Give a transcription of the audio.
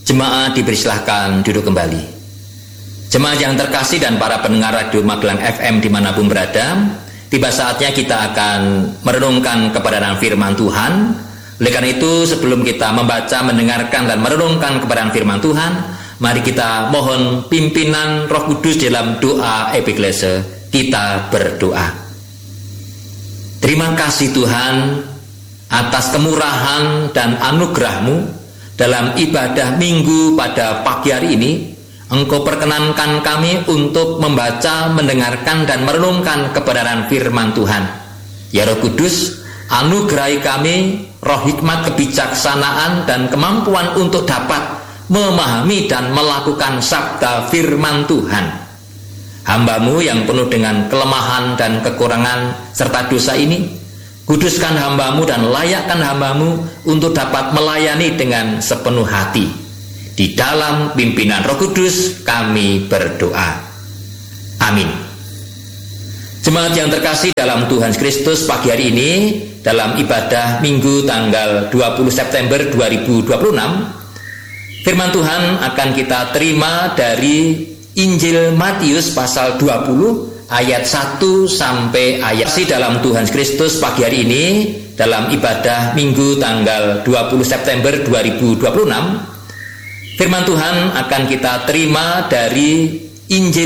Jemaat dipersilahkan duduk kembali. Jemaat yang terkasih dan para pendengar Radio Magelang FM dimanapun berada, tiba saatnya kita akan merenungkan kebenaran firman Tuhan. Oleh karena itu, sebelum kita membaca, mendengarkan, dan merenungkan kebenaran firman Tuhan, mari kita mohon pimpinan Roh Kudus dalam doa epiklese. Kita berdoa. Terima kasih Tuhan atas kemurahan dan anugerah-Mu. Dalam ibadah minggu pada pagi hari ini, Engkau perkenankan kami untuk membaca, mendengarkan, dan merenungkan kebenaran firman Tuhan. Ya Roh Kudus, anugerahi kami roh hikmat, kebijaksanaan, dan kemampuan untuk dapat memahami dan melakukan sabda firman Tuhan. Hamba-Mu yang penuh dengan kelemahan dan kekurangan serta dosa ini, kuduskan hamba-Mu dan layakkan hamba-Mu untuk dapat melayani dengan sepenuh hati. Di dalam pimpinan Roh Kudus kami berdoa. Amin. Jemaat yang terkasih dalam Tuhan Kristus, pagi hari ini dalam ibadah Minggu tanggal 20 September 2026, firman Tuhan akan kita terima dari Injil Matius pasal 20 ayat 1 sampai ayat dalam Tuhan Kristus pagi hari ini dalam ibadah Minggu tanggal 20 September 2026. Firman Tuhan akan kita terima dari Injil